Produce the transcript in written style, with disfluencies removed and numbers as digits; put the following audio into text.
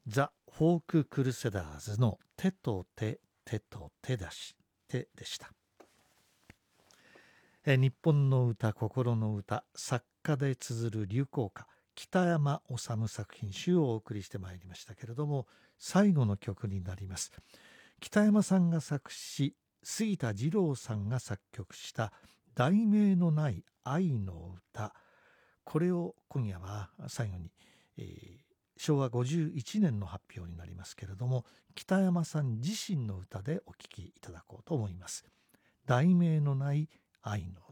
ザ・フォーク・クルセダーズの手と手、手と手出し、手でした。日本の歌、心の歌、作家で綴る流行歌、北山治作品集をお送りしてまいりましたけれども、最後の曲になります。北山さんが作詞、杉田二郎さんが作曲した題名のない愛の歌、これを今夜は最後に、昭和51年の発表になりますけれども、北山さん自身の歌でお聴きいただこうと思います。題名のない愛の